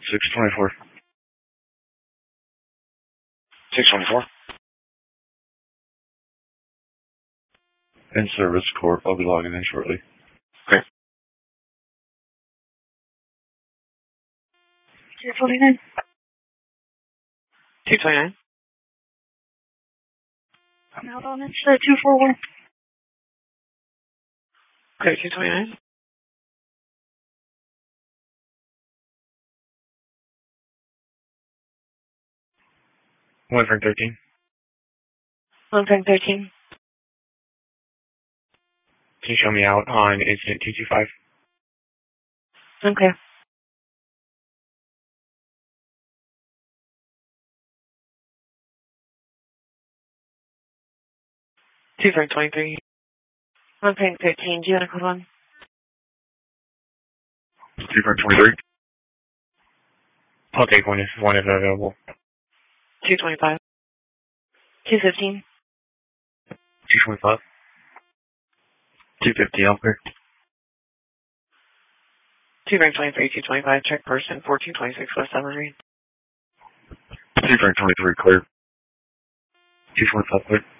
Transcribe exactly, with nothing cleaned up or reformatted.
six twenty-four. six twenty-four. In service, Corp. I'll be logging in shortly. Okay. two forty-nine. two twenty-nine. Hold on, it's uh, two forty-one. Okay, two twenty-nine. one Frank thirteen. one Frank thirteen. Can you show me out on incident two two five? Okay. two Frank twenty-three. one Frank thirteen. Do you want to call on? two Frank twenty-three. I'll take one if one is available. two twenty-five. two fifteen. two twenty-five. two fifty, Alfred. two Frank twenty-three, two twenty-five. Check person fourteen twenty-six West Submarine. two Frank twenty-three, clear. two twenty-five, clear.